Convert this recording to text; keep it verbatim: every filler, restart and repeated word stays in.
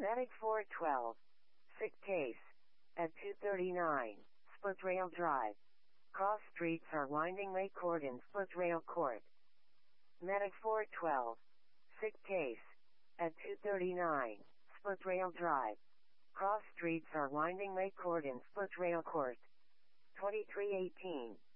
Medic four twelve. Sick case. At two thirty-nine. Split Rail Drive. Cross streets are winding Lake Court and Split Rail Court. Medic four twelve. Sick case. At two thirty-nine. Split Rail Drive. Cross streets are winding Lake Court and Split Rail Court. twenty-three eighteen.